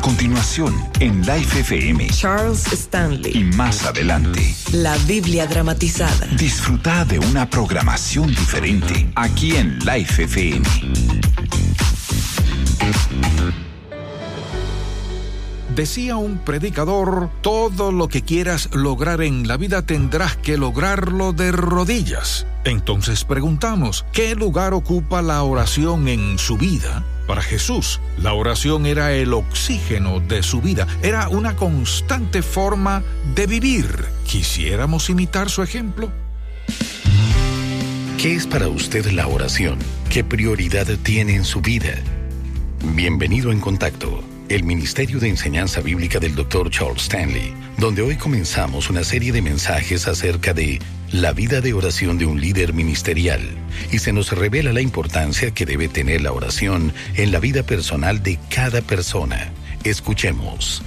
continuación, en Life FM, Charles Stanley. Y más adelante, la Biblia dramatizada. Disfruta de una programación diferente aquí en Life FM. Decía un predicador: todo lo que quieras lograr en la vida tendrás que lograrlo de rodillas. Entonces preguntamos, ¿qué lugar ocupa la oración en su vida? Para Jesús, la oración era el oxígeno de su vida, era una constante forma de vivir. ¿Quisiéramos imitar su ejemplo? ¿Qué es para usted la oración? ¿Qué prioridad tiene en su vida? Bienvenido en Contacto, el Ministerio de Enseñanza Bíblica del Dr. Charles Stanley, donde hoy comenzamos una serie de mensajes acerca de la vida de oración de un líder ministerial, y se nos revela la importancia que debe tener la oración en la vida personal de cada persona. Escuchemos.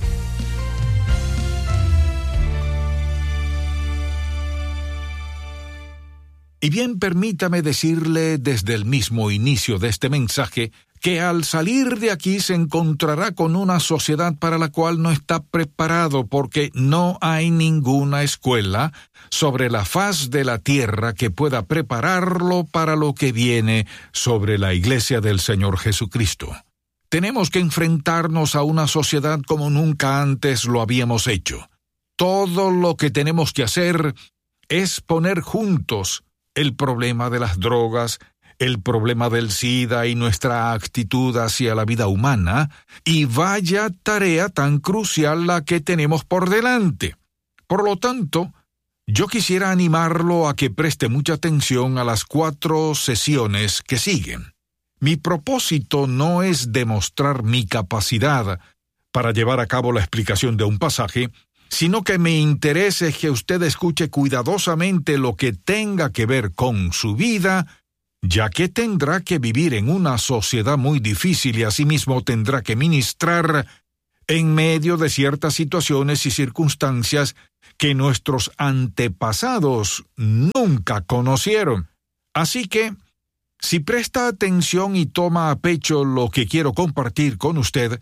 Y bien, permítame decirle desde el mismo inicio de este mensaje que al salir de aquí se encontrará con una sociedad para la cual no está preparado, porque no hay ninguna escuela sobre la faz de la tierra que pueda prepararlo para lo que viene sobre la Iglesia del Señor Jesucristo. Tenemos que enfrentarnos a una sociedad como nunca antes lo habíamos hecho. Todo lo que tenemos que hacer es poner juntos el problema de las drogas, el problema del SIDA y nuestra actitud hacia la vida humana, y vaya tarea tan crucial la que tenemos por delante. Por lo tanto, yo quisiera animarlo a que preste mucha atención a las 4 sesiones que siguen. Mi propósito no es demostrar mi capacidad para llevar a cabo la explicación de un pasaje, sino que mi interés es que usted escuche cuidadosamente lo que tenga que ver con su vida, ya que tendrá que vivir en una sociedad muy difícil y asimismo tendrá que ministrar en medio de ciertas situaciones y circunstancias que nuestros antepasados nunca conocieron. Así que, si presta atención y toma a pecho lo que quiero compartir con usted,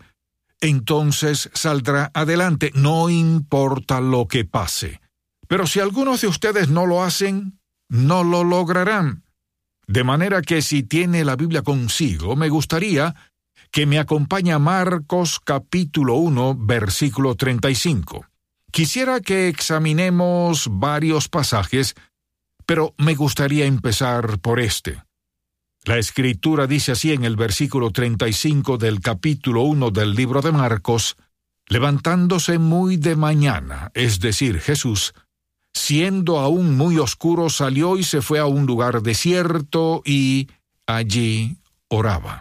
entonces saldrá adelante, no importa lo que pase. Pero si algunos de ustedes no lo hacen, no lo lograrán. De manera que si tiene la Biblia consigo, me gustaría que me acompañe a Marcos capítulo 1, versículo 35. Quisiera que examinemos varios pasajes, pero me gustaría empezar por este. La Escritura dice así en el versículo 35 del capítulo 1 del libro de Marcos: levantándose muy de mañana, es decir, Jesús, siendo aún muy oscuro, salió y se fue a un lugar desierto y allí oraba.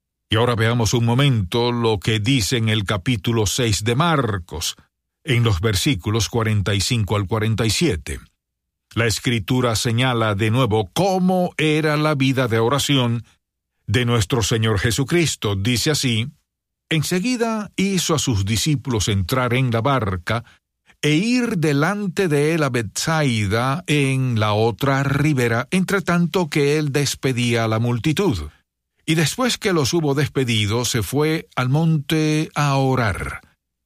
Y ahora veamos un momento lo que dice en el capítulo 6 de Marcos, en los versículos 45 al 47. La Escritura señala de nuevo cómo era la vida de oración de nuestro Señor Jesucristo. Dice así: enseguida hizo a sus discípulos entrar en la barca e ir delante de él a Betsaida en la otra ribera, entre tanto que él despedía a la multitud. Y después que los hubo despedido, se fue al monte a orar.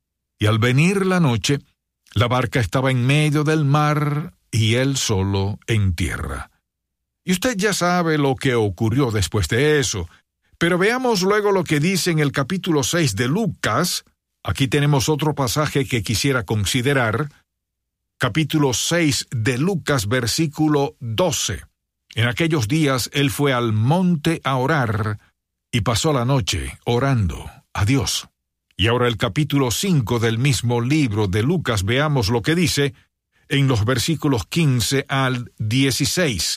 Y al venir la noche, la barca estaba en medio del mar y él solo en tierra. Y usted ya sabe lo que ocurrió después de eso. Pero veamos luego lo que dice en el capítulo 6 de Lucas. Aquí tenemos otro pasaje que quisiera considerar. Capítulo 6 de Lucas, versículo 12. En aquellos días él fue al monte a orar y pasó la noche orando a Dios. Y ahora el capítulo 5 del mismo libro de Lucas, veamos lo que dice en los versículos 15 al 16.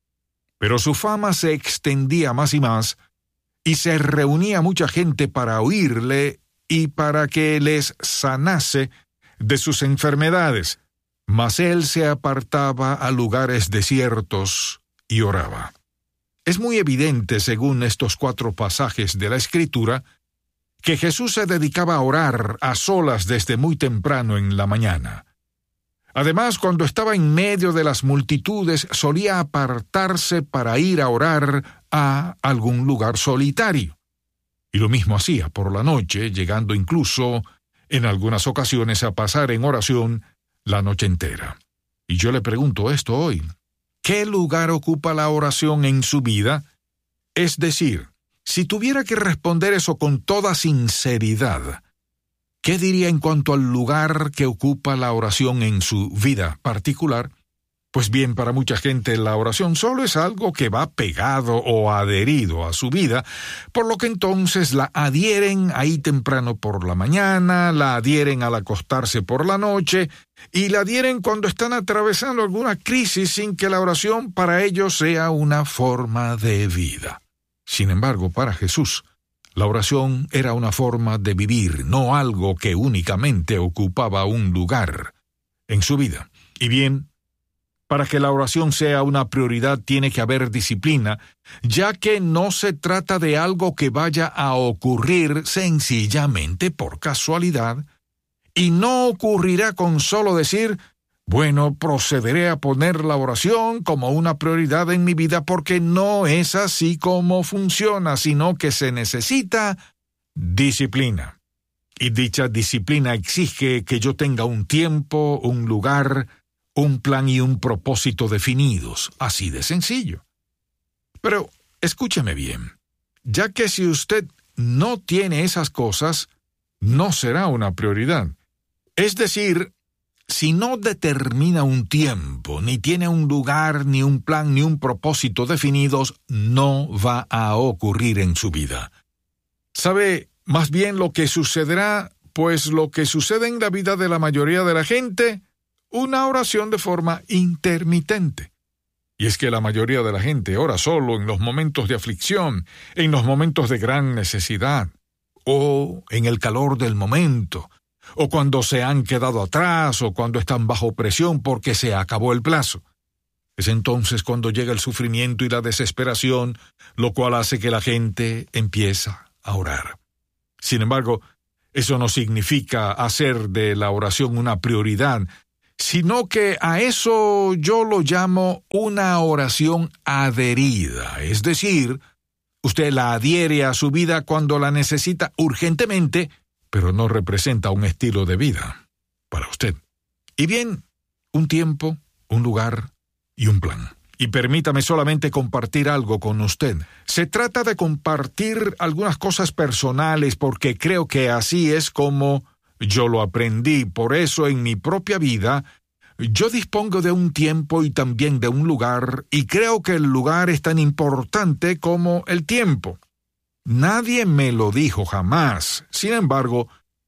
Pero su fama se extendía más y más, y se reunía mucha gente para oírle y para que les sanase de sus enfermedades. Mas él se apartaba a lugares desiertos y oraba. Es muy evidente, según estos 4 pasajes de la Escritura, que Jesús se dedicaba a orar a solas desde muy temprano en la mañana. Además, cuando estaba en medio de las multitudes, solía apartarse para ir a orar a algún lugar solitario. Y lo mismo hacía por la noche, llegando incluso, en algunas ocasiones, a pasar en oración la noche entera. Y yo le pregunto esto hoy: ¿qué lugar ocupa la oración en su vida? Es decir, si tuviera que responder eso con toda sinceridad, ¿qué diría en cuanto al lugar que ocupa la oración en su vida particular? Pues bien, para mucha gente la oración solo es algo que va pegado o adherido a su vida, por lo que entonces la adhieren ahí temprano por la mañana, la adhieren al acostarse por la noche, y la adhieren cuando están atravesando alguna crisis sin que la oración para ellos sea una forma de vida. Sin embargo, para Jesús, la oración era una forma de vivir, no algo que únicamente ocupaba un lugar en su vida. Y bien, para que la oración sea una prioridad tiene que haber disciplina, ya que no se trata de algo que vaya a ocurrir sencillamente por casualidad, y no ocurrirá con solo decir: bueno, procederé a poner la oración como una prioridad en mi vida, porque no es así como funciona, sino que se necesita disciplina. Y dicha disciplina exige que yo tenga un tiempo, un lugar, un plan y un propósito definidos, así de sencillo. Pero escúcheme bien, ya que si usted no tiene esas cosas, no será una prioridad. Es decir, si no determina un tiempo, ni tiene un lugar, ni un plan, ni un propósito definidos, no va a ocurrir en su vida. ¿Sabe más bien lo que sucederá? Pues lo que sucede en la vida de la mayoría de la gente: una oración de forma intermitente. Y es que la mayoría de la gente ora solo en los momentos de aflicción, en los momentos de gran necesidad, o en el calor del momento, o cuando se han quedado atrás, o cuando están bajo presión porque se acabó el plazo. Es entonces cuando llega el sufrimiento y la desesperación, lo cual hace que la gente empieza a orar. Sin embargo, eso no significa hacer de la oración una prioridad, sino que a eso yo lo llamo una oración adherida. Es decir, usted la adhiere a su vida cuando la necesita urgentemente, pero no representa un estilo de vida para usted. Y bien, un tiempo, un lugar y un plan. Y permítame solamente compartir algo con usted. Se trata de compartir algunas cosas personales porque creo que así es como yo lo aprendí. Por eso en mi propia vida yo dispongo de un tiempo y también de un lugar, y creo que el lugar es tan importante como el tiempo. Nadie me lo dijo jamás. Sin embargo,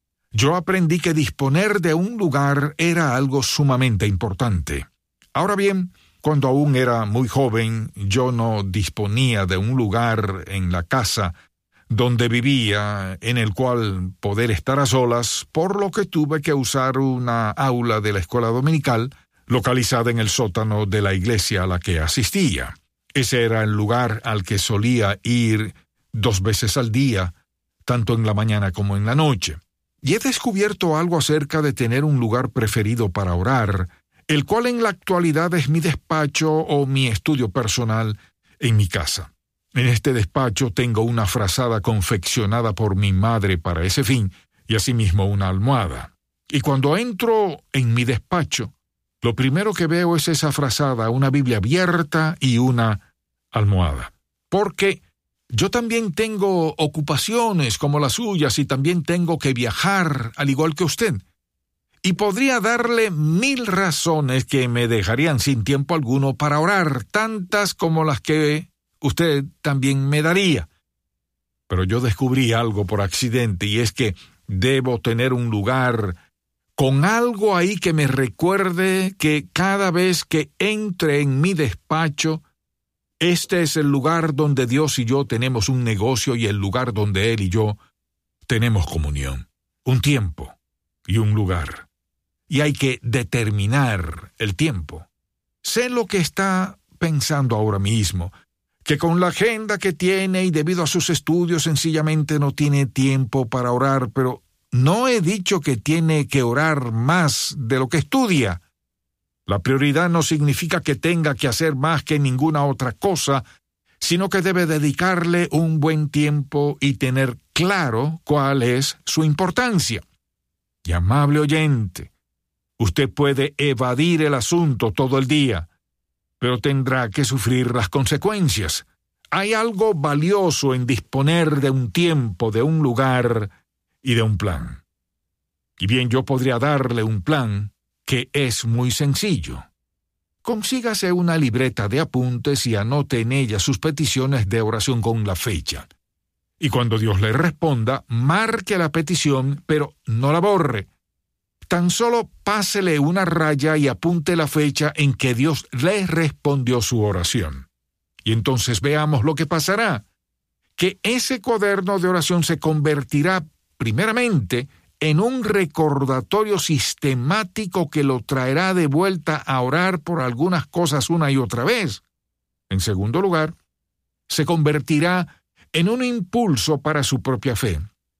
yo aprendí que disponer de un lugar era algo sumamente importante. Ahora bien, cuando aún era muy joven, yo no disponía de un lugar en la casa donde vivía en el cual poder estar a solas, por lo que tuve que usar una aula de la escuela dominical localizada en el sótano de la iglesia a la que asistía. Ese era el lugar al que solía ir 2 veces al día, tanto en la mañana como en la noche. Y he descubierto algo acerca de tener un lugar preferido para orar, el cual en la actualidad es mi despacho o mi estudio personal en mi casa. En este despacho tengo una frazada confeccionada por mi madre para ese fin, y asimismo una almohada. Y cuando entro en mi despacho, lo primero que veo es esa frazada, una Biblia abierta y una almohada. Porque yo también tengo ocupaciones como las suyas y también tengo que viajar, al igual que usted. Y podría darle 1000 razones que me dejarían sin tiempo alguno para orar, tantas como las que usted también me daría. Pero yo descubrí algo por accidente, y es que debo tener un lugar con algo ahí que me recuerde que cada vez que entre en mi despacho, este es el lugar donde Dios y yo tenemos un negocio y el lugar donde Él y yo tenemos comunión. Un tiempo y un lugar. Y hay que determinar el tiempo. Sé lo que está pensando ahora mismo, que con la agenda que tiene y debido a sus estudios sencillamente no tiene tiempo para orar, pero no he dicho que tiene que orar más de lo que estudia. La prioridad no significa que tenga que hacer más que ninguna otra cosa, sino que debe dedicarle un buen tiempo y tener claro cuál es su importancia. Y amable oyente, usted puede evadir el asunto todo el día, pero tendrá que sufrir las consecuencias. Hay algo valioso en disponer de un tiempo, de un lugar y de un plan. Y bien, yo podría darle un plan que es muy sencillo. Consígase una libreta de apuntes y anote en ella sus peticiones de oración con la fecha. Y cuando Dios le responda, marque la petición, pero no la borre. Tan solo pásele una raya y apunte la fecha en que Dios le respondió su oración. Y entonces veamos lo que pasará. Que ese cuaderno de oración se convertirá, primeramente, en un recordatorio sistemático que lo traerá de vuelta a orar por algunas cosas una y otra vez. En segundo lugar, se convertirá en un impulso para su propia fe.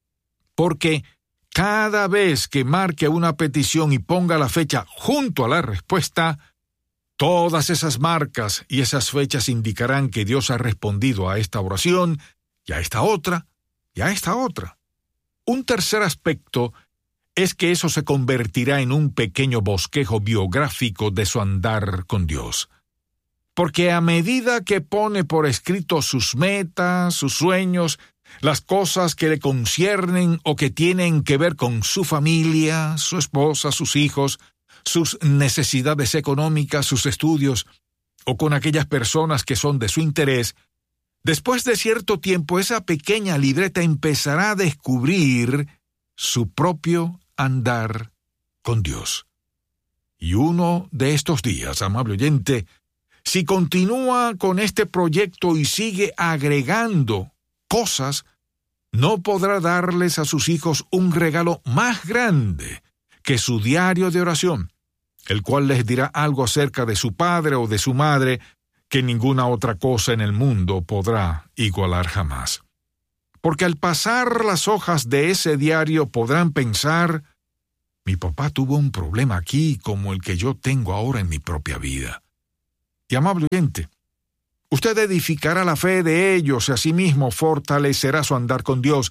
Porque cada vez que marque una petición y ponga la fecha junto a la respuesta, todas esas marcas y esas fechas indicarán que Dios ha respondido a esta oración, y a esta otra, y a esta otra. Un tercer aspecto es que eso se convertirá en un pequeño bosquejo biográfico de su andar con Dios. Porque a medida que pone por escrito sus metas, sus sueños, las cosas que le conciernen o que tienen que ver con su familia, su esposa, sus hijos, sus necesidades económicas, sus estudios, o con aquellas personas que son de su interés, después de cierto tiempo esa pequeña libreta empezará a descubrir su propio andar con Dios. Y uno de estos días, amable oyente, si continúa con este proyecto y sigue agregando cosas, no podrá darles a sus hijos un regalo más grande que su diario de oración, el cual les dirá algo acerca de su padre o de su madre que ninguna otra cosa en el mundo podrá igualar jamás. Porque al pasar las hojas de ese diario podrán pensar: mi papá tuvo un problema aquí como el que yo tengo ahora en mi propia vida. Y amable oyente, usted edificará la fe de ellos y asimismo fortalecerá su andar con Dios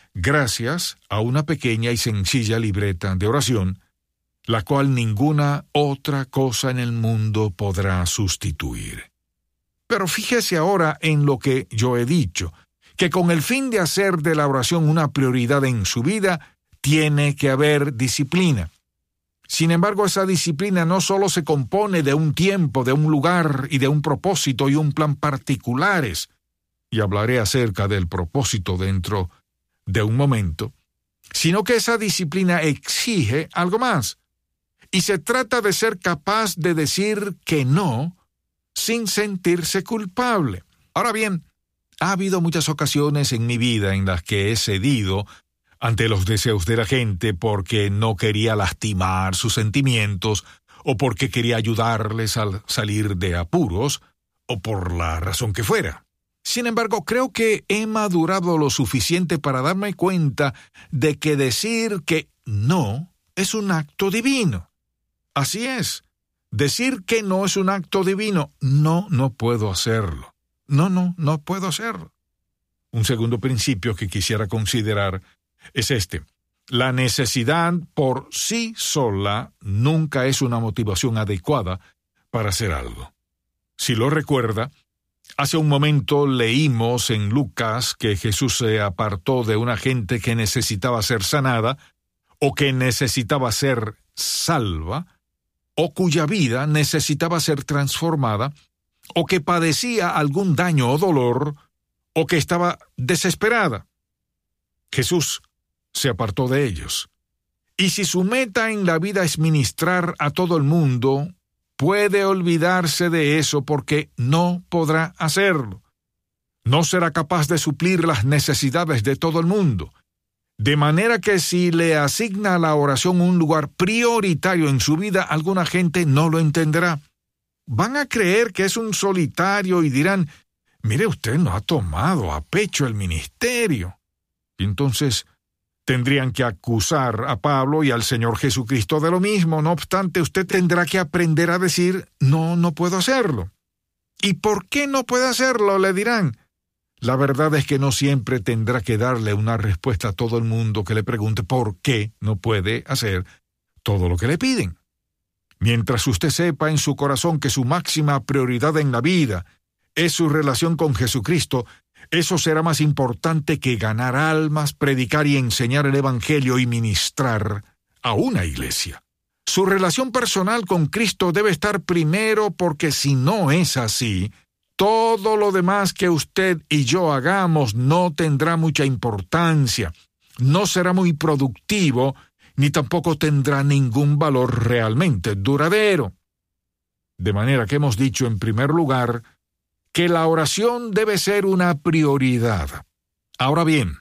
gracias a una pequeña y sencilla libreta de oración, la cual ninguna otra cosa en el mundo podrá sustituir. Pero fíjese ahora en lo que yo he dicho, que con el fin de hacer de la oración una prioridad en su vida, tiene que haber disciplina. Sin embargo, esa disciplina no solo se compone de un tiempo, de un lugar y de un propósito y un plan particulares, y hablaré acerca del propósito dentro de un momento, sino que esa disciplina exige algo más. Y se trata de ser capaz de decir que no sin sentirse culpable. Ahora bien, ha habido muchas ocasiones en mi vida en las que he cedido ante los deseos de la gente porque no quería lastimar sus sentimientos o porque quería ayudarles a salir de apuros o por la razón que fuera. Sin embargo, creo que he madurado lo suficiente para darme cuenta de que decir que no es un acto divino. Así es. Decir que no es un acto divino. No puedo hacerlo. No puedo hacerlo. Un segundo principio que quisiera considerar es este. La necesidad por sí sola nunca es una motivación adecuada para hacer algo. Si lo recuerda, hace un momento leímos en Lucas que Jesús se apartó de una gente que necesitaba ser sanada o que necesitaba ser salva, o cuya vida necesitaba ser transformada, o que padecía algún daño o dolor, o que estaba desesperada. Jesús se apartó de ellos. Y si su meta en la vida es ministrar a todo el mundo, puede olvidarse de eso porque no podrá hacerlo. No será capaz de suplir las necesidades de todo el mundo. De manera que si le asigna a la oración un lugar prioritario en su vida, alguna gente no lo entenderá. Van a creer que es un solitario y dirán: mire, usted no ha tomado a pecho el ministerio. Y entonces tendrían que acusar a Pablo y al Señor Jesucristo de lo mismo. No obstante, usted tendrá que aprender a decir: no puedo hacerlo. ¿Y por qué no puede hacerlo?, le dirán. La verdad es que no siempre tendrá que darle una respuesta a todo el mundo que le pregunte por qué no puede hacer todo lo que le piden. Mientras usted sepa en su corazón que su máxima prioridad en la vida es su relación con Jesucristo, eso será más importante que ganar almas, predicar y enseñar el Evangelio y ministrar a una iglesia. Su relación personal con Cristo debe estar primero, porque si no es así, todo lo demás que usted y yo hagamos no tendrá mucha importancia, no será muy productivo, ni tampoco tendrá ningún valor realmente duradero. De manera que hemos dicho en primer lugar que la oración debe ser una prioridad. Ahora bien,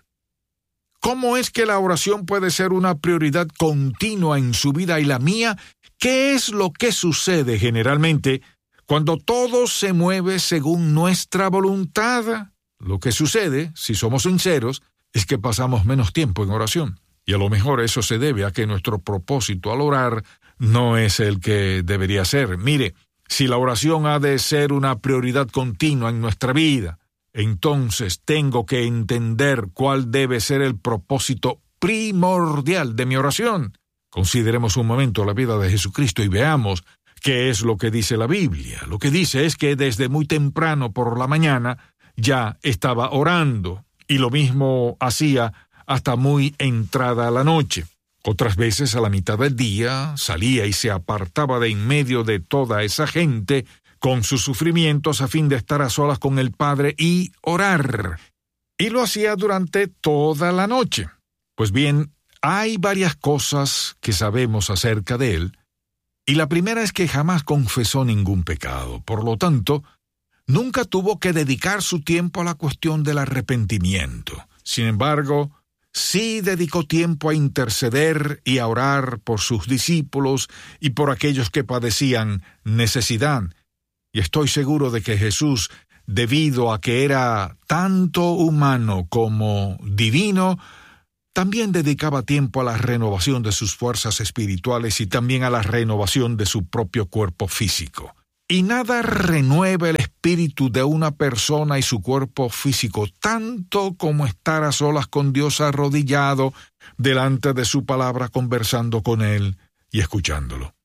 ¿cómo es que la oración puede ser una prioridad continua en su vida y la mía? ¿Qué es lo que sucede generalmente cuando todo se mueve según nuestra voluntad? Lo que sucede, si somos sinceros, es que pasamos menos tiempo en oración. Y a lo mejor eso se debe a que nuestro propósito al orar no es el que debería ser. Mire, si la oración ha de ser una prioridad continua en nuestra vida, entonces tengo que entender cuál debe ser el propósito primordial de mi oración. Consideremos un momento la vida de Jesucristo y veamos qué es lo que dice la Biblia. Lo que dice es que desde muy temprano por la mañana ya estaba orando, y lo mismo hacía hasta muy entrada la noche. Otras veces a la mitad del día salía y se apartaba de en medio de toda esa gente con sus sufrimientos a fin de estar a solas con el Padre y orar. Y lo hacía durante toda la noche. Pues bien, hay varias cosas que sabemos acerca de él, y la primera es que jamás confesó ningún pecado. Por lo tanto, nunca tuvo que dedicar su tiempo a la cuestión del arrepentimiento. Sin embargo, sí dedicó tiempo a interceder y a orar por sus discípulos y por aquellos que padecían necesidad. Y estoy seguro de que Jesús, debido a que era tanto humano como divino, también dedicaba tiempo a la renovación de sus fuerzas espirituales y también a la renovación de su propio cuerpo físico. Y nada renueva el espíritu de una persona y su cuerpo físico tanto como estar a solas con Dios arrodillado delante de su palabra, conversando con Él y escuchándolo.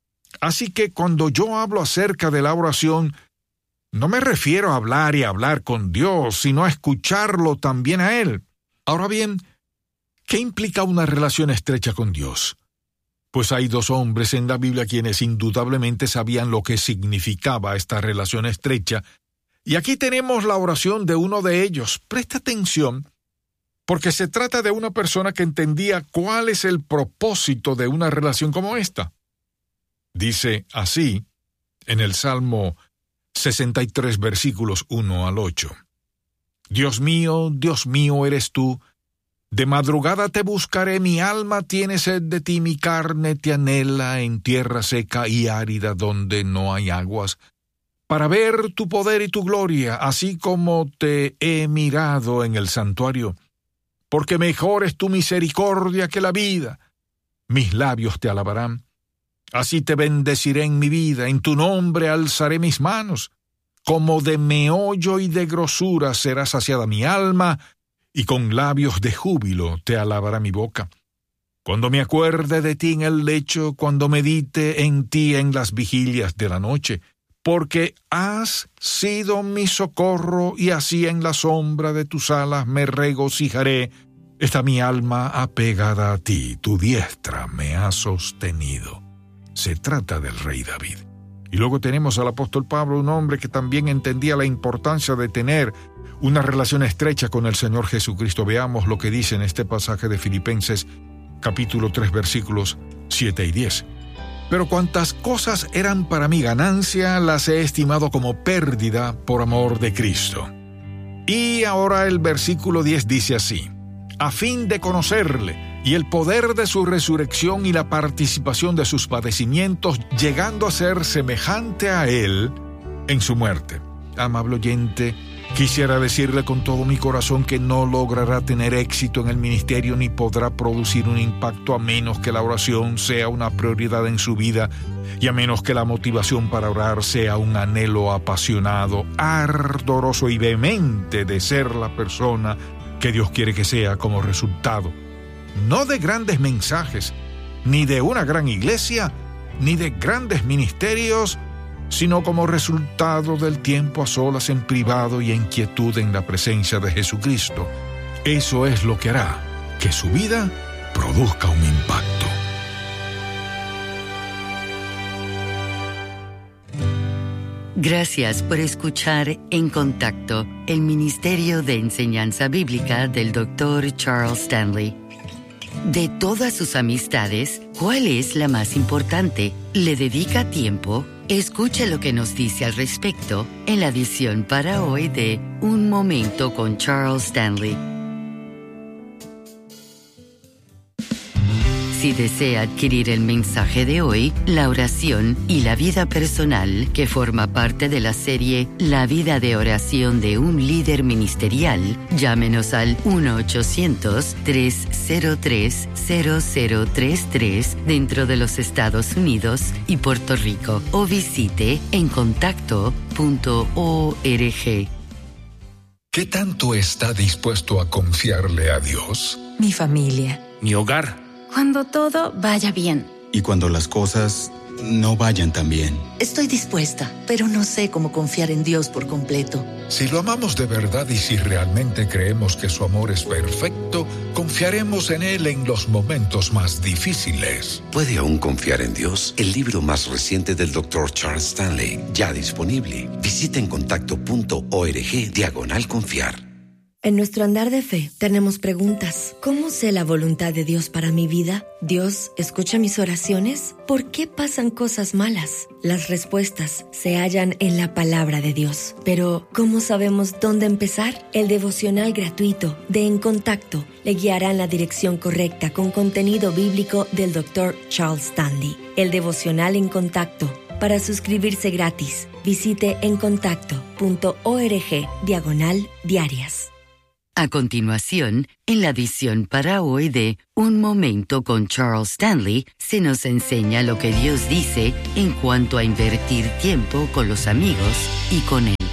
Así que cuando yo hablo acerca de la oración, no me refiero a hablar y hablar con Dios, sino a escucharlo también a Él. Ahora bien, ¿qué implica una relación estrecha con Dios? Pues hay dos hombres en la Biblia quienes indudablemente sabían lo que significaba esta relación estrecha, y aquí tenemos la oración de uno de ellos. Presta atención, porque se trata de una persona que entendía cuál es el propósito de una relación como esta. Dice así, en el Salmo 63, versículos 1 al 8. Dios mío, eres tú. De madrugada te buscaré, mi alma tiene sed de ti, mi carne te anhela en tierra seca y árida donde no hay aguas, para ver tu poder y tu gloria, así como te he mirado en el santuario. Porque mejor es tu misericordia que la vida. Mis labios te alabarán. Así te bendeciré en mi vida, en tu nombre alzaré mis manos. Como de meollo y de grosura será saciada mi alma, y con labios de júbilo te alabará mi boca. Cuando me acuerde de ti en el lecho, cuando medite en ti en las vigilias de la noche, porque has sido mi socorro, y así en la sombra de tus alas me regocijaré. Está mi alma apegada a ti, tu diestra me ha sostenido. Se trata del rey David. Y luego tenemos al apóstol Pablo, un hombre que también entendía la importancia de tener una relación estrecha con el Señor Jesucristo. Veamos lo que dice en este pasaje de Filipenses, capítulo 3, versículos 7 y 10. Pero cuantas cosas eran para mi ganancia, las he estimado como pérdida por amor de Cristo. Y ahora el versículo 10 dice así: a fin de conocerle y el poder de su resurrección y la participación de sus padecimientos, llegando a ser semejante a él en su muerte. Amable oyente, Quisiera decirle con todo mi corazón que no logrará tener éxito en el ministerio ni podrá producir un impacto a menos que la oración sea una prioridad en su vida y a menos que la motivación para orar sea un anhelo apasionado, ardoroso y vehemente de ser la persona que Dios quiere que sea como resultado. No de grandes mensajes, ni de una gran iglesia, ni de grandes ministerios, sino como resultado del tiempo a solas en privado y en quietud en la presencia de Jesucristo. Eso es lo que hará que su vida produzca un impacto. Gracias por escuchar En Contacto, el Ministerio de Enseñanza Bíblica del Dr. Charles Stanley. De todas sus amistades, ¿cuál es la más importante? ¿Le dedica tiempo? Escuche lo que nos dice al respecto en la edición para hoy de Un Momento con Charles Stanley. Si desea adquirir el mensaje de hoy, la oración y la vida personal, que forma parte de la serie La vida de oración de un líder ministerial, llámenos al 1-800-303-0033 dentro de los Estados Unidos y Puerto Rico o visite encontacto.org. ¿Qué tanto está dispuesto a confiarle a Dios? Mi familia. Mi hogar. Cuando todo vaya bien. Y cuando las cosas no vayan tan bien. Estoy dispuesta, pero no sé cómo confiar en Dios por completo. Si lo amamos de verdad y si realmente creemos que su amor es perfecto, confiaremos en Él en los momentos más difíciles. ¿Puede aún confiar en Dios? El libro más reciente del Dr. Charles Stanley, ya disponible. Visita encontacto.org/confiar. En nuestro andar de fe tenemos preguntas. ¿Cómo sé la voluntad de Dios para mi vida? ¿Dios escucha mis oraciones? ¿Por qué pasan cosas malas? Las respuestas se hallan en la palabra de Dios. Pero, ¿cómo sabemos dónde empezar? El devocional gratuito de En Contacto le guiará en la dirección correcta con contenido bíblico del Dr. Charles Stanley. El devocional En Contacto. Para suscribirse gratis, visite encontacto.org/diarias. A continuación, en la edición para hoy de Un Momento con Charles Stanley, se nos enseña lo que Dios dice en cuanto a invertir tiempo con los amigos y con Él.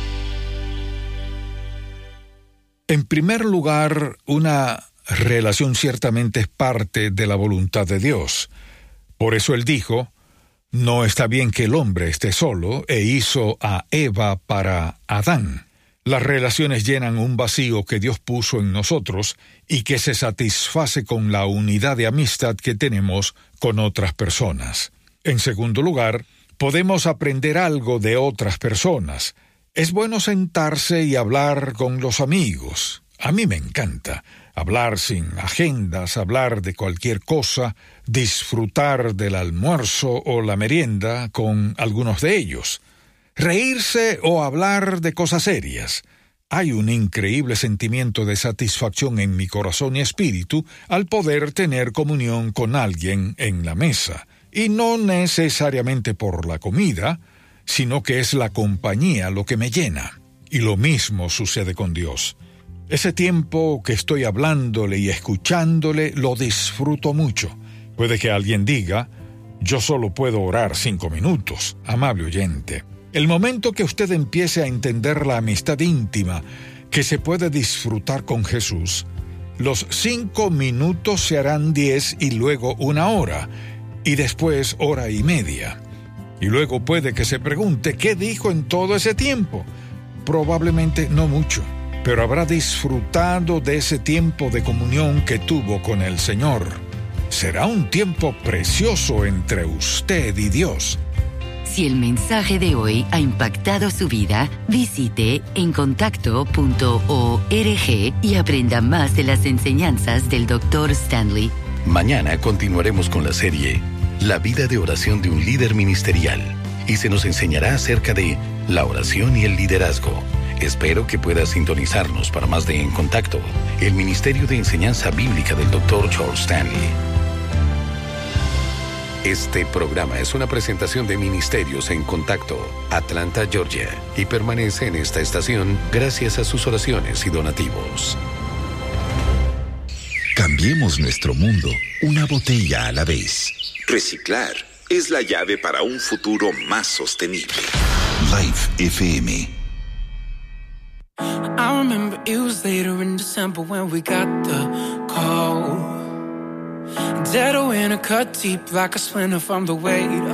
En primer lugar, una relación ciertamente es parte de la voluntad de Dios. Por eso Él dijo, no está bien que el hombre esté solo, e hizo a Eva para Adán. Las relaciones llenan un vacío que Dios puso en nosotros y que se satisface con la unidad de amistad que tenemos con otras personas. En segundo lugar, podemos aprender algo de otras personas. Es bueno sentarse y hablar con los amigos. A mí me encanta hablar sin agendas, hablar de cualquier cosa, disfrutar del almuerzo o la merienda con algunos de ellos. Reírse o hablar de cosas serias. Hay un increíble sentimiento de satisfacción en mi corazón y espíritu al poder tener comunión con alguien en la mesa. Y no necesariamente por la comida, sino que es la compañía lo que me llena. Y lo mismo sucede con Dios. Ese tiempo que estoy hablándole y escuchándole lo disfruto mucho. Puede que alguien diga, yo solo puedo orar 5 minutos, amable oyente. El momento que usted empiece a entender la amistad íntima que se puede disfrutar con Jesús, los 5 minutos se harán 10 y luego 1 hora, y después 1 hora y media. Y luego puede que se pregunte, ¿qué dijo en todo ese tiempo? Probablemente no mucho, pero habrá disfrutado de ese tiempo de comunión que tuvo con el Señor. Será un tiempo precioso entre usted y Dios. Si el mensaje de hoy ha impactado su vida, visite encontacto.org y aprenda más de las enseñanzas del Dr. Stanley. Mañana continuaremos con la serie La vida de oración de un líder ministerial y se nos enseñará acerca de la oración y el liderazgo. Espero que pueda sintonizarnos para más de En Contacto, el Ministerio de Enseñanza Bíblica del Dr. Charles Stanley. Este programa es una presentación de Ministerios en Contacto, Atlanta, Georgia, y permanece en esta estación gracias a sus oraciones y donativos. Cambiemos nuestro mundo una botella a la vez. Reciclar es la llave para un futuro más sostenible. Life FM. I remember it was later in December when we got the call. Dead in a cut deep like a splinter from the weight